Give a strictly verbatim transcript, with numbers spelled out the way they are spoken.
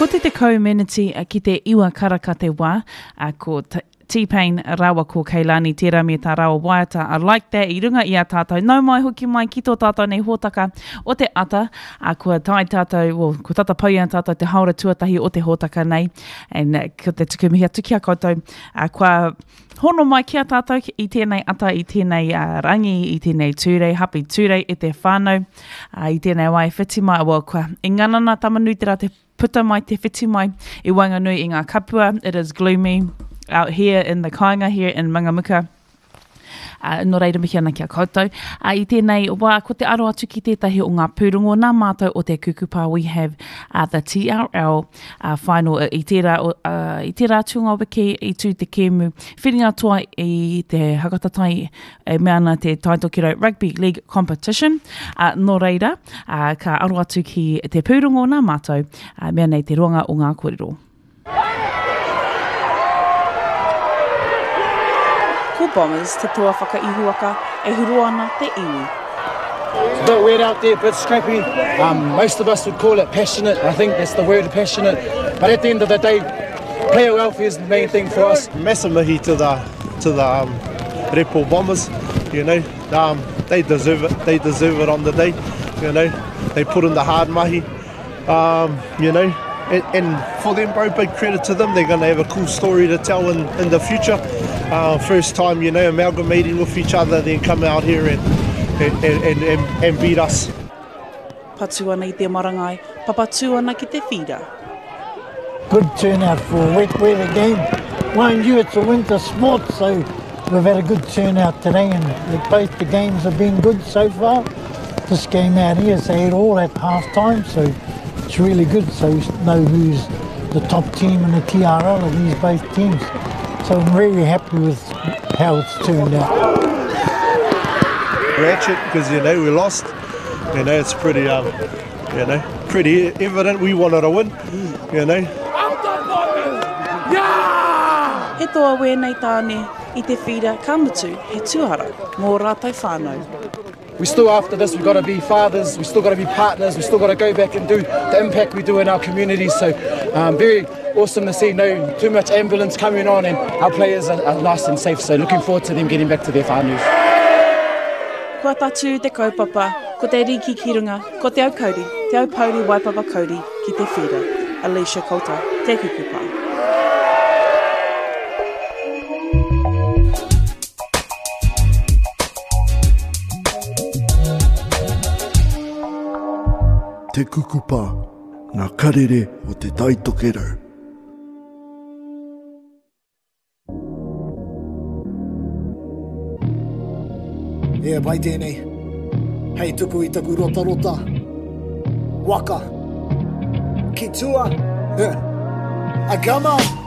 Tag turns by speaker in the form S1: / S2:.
S1: Ko te te community uh, ki te iwa karaka te wā, uh, ko T-Pain rawa ko Keilani, tērā me tā rawa waiata. I like that, i runga i a tātou. Nau mai hoki mai ki tō tātou nei hōtaka o te ata, a kua tai tātou, well, ko tata pauia tātou te haora tuatahi o te hōtaka nei, and uh, ko te tukumihia tuki a koutou, uh, kua hono mai ki a tātou i tēnei ata, i tēnei uh, rangi, i tēnei tūrei, happy tūrei e te whānau, uh, i tēnei wai whiti mai, well, kua inganana tamanutira te puta mai te whiti mai, i Wanganui i ngā kapua. It is gloomy out here in the kāinga, here in Mangamuka. Uh, no reira mihi ana kia koutou. Uh, I tēnei wā, ko te aro atu ki tētahi o ngā pūrongo, nā mātou o te kukupa, we have uh, the T R L uh, final uh, i tērā, uh, i tērā tunga wiki i tū te kēmu. Whiringa toa i te hakatatai e mea ana te Taitokiro Rugby League competition. Uh, no reira, uh, ka aro atu ki te pūrongo nā mātou, uh, mea nei te roanga o ngā kōrero. Ko Bombers te toa whakaihuaka e huru ana te iwi.
S2: It's a bit weird out there, a bit scrappy. Um, most of us would call it passionate. I think that's the word, passionate. But at the end of the day, player welfare is the main thing for us.
S3: Massive mihi to the to the um, Repo Bombers. You know, um, they deserve it. They deserve it on the day. You know, they put in the hard mahi. Um, you know. And, and for them, bro, big credit to them. They're going to have a cool story to tell in, in the future. Uh, first time, you know, amalgamating with each other, then come out here and and, and, and, and beat us.
S1: Patu ana i te marangai, papatu ana ki te whira.
S4: Good turnout for a wet weather game. Mind you, it's a winter sport, so we've had a good turnout today, and the, both the games have been good so far. This game out here, they had all at half time, so it's really good, so we know who's the top team in the T R L of these both teams. So I'm really happy with how it's turned out.
S3: Ratchet, because, you know, we lost. You know, it's pretty, um, you know, pretty evident we wanted to win, you know.
S1: He toa wēnei tāne i te whira ka mutu he tuara mō rātou whānau.
S2: We still after this, we've got to be fathers, we've still got to be partners, we've still got to go back and do the impact we do in our communities. So um, very awesome to see no too much ambulance coming on, and our players are, are nice and safe. So looking forward to them getting back to their whānau.
S1: Kua tatu te kaupapa, ko te riki ki runga, ko te au kauri, te au pauri waipapa kauri ki te whira. Alicia Kota, te kukupa.
S5: Te kukupa, ngā karere o te Taitokero.
S6: E pai tēnei. Hei tuku i taku rota rota. Waka. Ki tua. Agama.